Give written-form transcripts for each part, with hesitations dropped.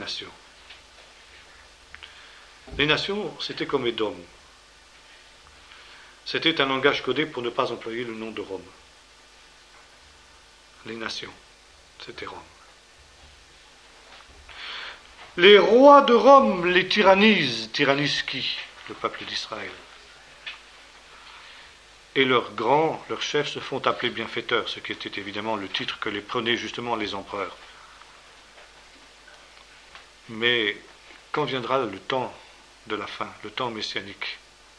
nations. Les nations, c'était comme Édom. C'était un langage codé pour ne pas employer le nom de Rome. Les nations, c'était Rome. Les rois de Rome les tyrannisent. Tyrannisent qui? Le peuple d'Israël. Et leurs grands, leurs chefs se font appeler bienfaiteurs, ce qui était évidemment le titre que les prenaient justement les empereurs. Mais quand viendra le temps de la fin, le temps messianique,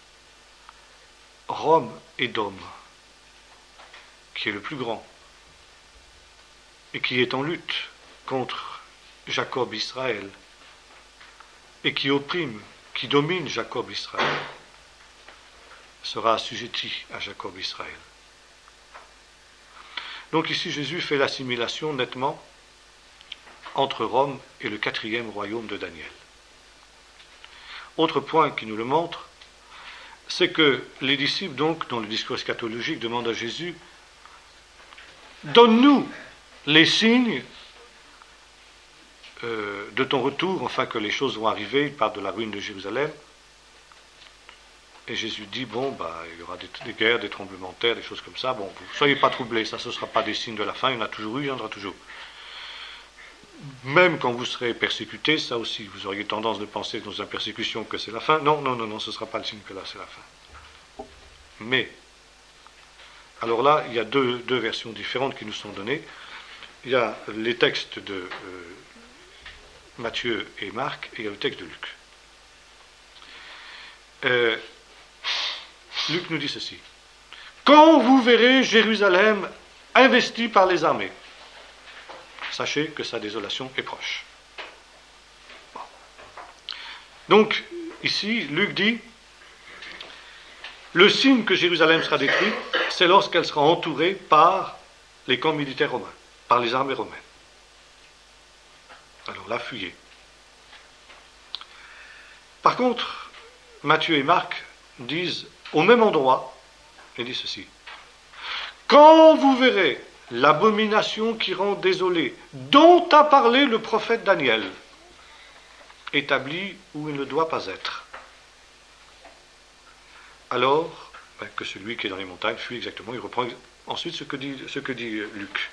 Rome et Dôme, qui est le plus grand, et qui est en lutte contre Jacob Israël, et qui opprime, qui domine Jacob Israël, sera assujetti à Jacob Israël. Donc ici Jésus fait l'assimilation nettement entre Rome et le 4e royaume de Daniel. Autre point qui nous le montre, c'est que les disciples, donc, dans le discours eschatologique, demandent à Jésus « Donne-nous les signes de ton retour, enfin que les choses vont arriver. » Il parle de la ruine de Jérusalem. Et Jésus dit, il y aura des guerres, des tremblements de terre, des choses comme ça. Bon, vous ne soyez pas troublés, ça, ce ne sera pas des signes de la fin, il y en a toujours eu, il y en aura toujours. Même quand vous serez persécutés, ça aussi, vous auriez tendance de penser dans une persécution que c'est la fin. Non, ce ne sera pas le signe que là, c'est la fin. Mais, alors là, il y a deux versions différentes qui nous sont données. Il y a les textes de Matthieu et Marc, et il y a le texte de Luc. Luc nous dit ceci. Quand vous verrez Jérusalem investie par les armées, sachez que sa désolation est proche. Bon. Donc, ici, Luc dit, le signe que Jérusalem sera détruite, c'est lorsqu'elle sera entourée par les camps militaires romains, par les armées romaines. Alors là, fuyez. Par contre, Matthieu et Marc disent, au même endroit, il dit ceci. Quand vous verrez l'abomination qui rend désolé, dont a parlé le prophète Daniel, établie où il ne doit pas être, alors que celui qui est dans les montagnes fuit exactement. Il reprend ensuite ce que dit Luc.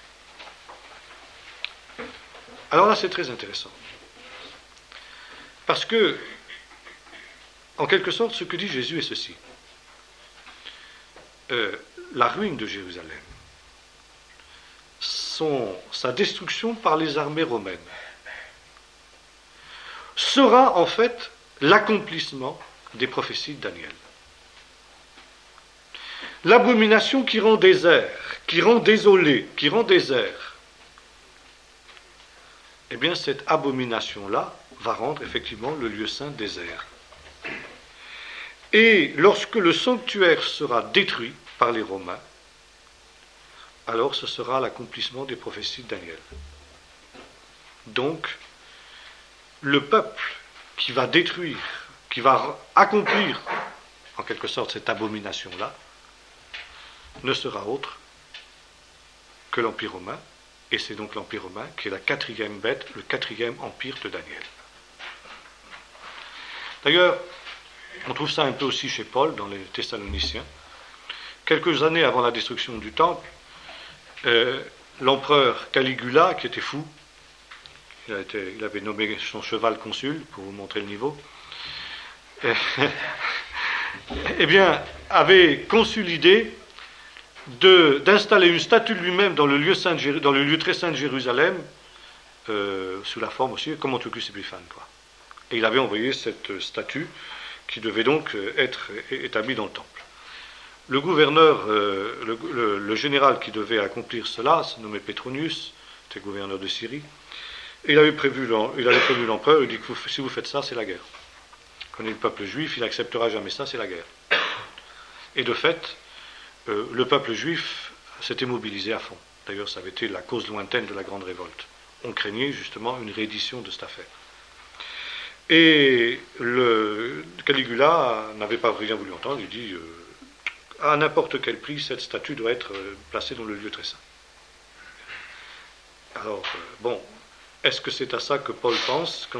Alors là, c'est très intéressant. Parce que, en quelque sorte, ce que dit Jésus est ceci. La ruine de Jérusalem, sa destruction par les armées romaines, sera en fait l'accomplissement des prophéties de Daniel. L'abomination qui rend désert, qui rend désolé, qui rend désert, eh bien cette abomination-là va rendre effectivement le lieu saint désert. Et lorsque le sanctuaire sera détruit par les Romains, alors ce sera l'accomplissement des prophéties de Daniel. Donc, le peuple qui va détruire, qui va accomplir en quelque sorte cette abomination-là, ne sera autre que l'Empire romain, et c'est donc l'Empire romain qui est la 4e bête, le 4e empire de Daniel. D'ailleurs, on trouve ça un peu aussi chez Paul, dans les Thessaloniciens. Quelques années avant la destruction du temple, l'empereur Caligula, qui était fou, il avait nommé son cheval consul, pour vous montrer le niveau, eh bien, avait conçu l'idée d'installer une statue de lui-même dans le lieu très saint de Jérusalem, sous la forme aussi, comme Antiochus Épiphane, quoi. Et il avait envoyé cette statue qui devait donc être établie dans le temple. Le gouverneur, le général qui devait accomplir cela, se nommait Pétronius, était gouverneur de Syrie, et il avait prévenu l'empereur, il dit que si vous faites ça, c'est la guerre. Il connaît le peuple juif, il n'acceptera jamais ça, c'est la guerre. Et de fait, le peuple juif s'était mobilisé à fond. D'ailleurs, ça avait été la cause lointaine de la grande révolte. On craignait justement une réédition de cette affaire. Et Caligula n'avait pas rien voulu entendre, il dit à n'importe quel prix, cette statue doit être placée dans le lieu très saint. Alors, est-ce que c'est à ça que Paul pense